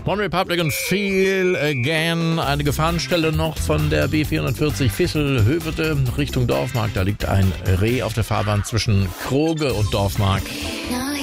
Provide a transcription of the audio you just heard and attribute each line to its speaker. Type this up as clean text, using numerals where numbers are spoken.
Speaker 1: One Republic und Feel Again. Eine Gefahrenstelle noch von der B440 Vissel-Hövelte Richtung Dorfmark. Da liegt ein Reh auf der Fahrbahn zwischen Kroge und Dorfmark.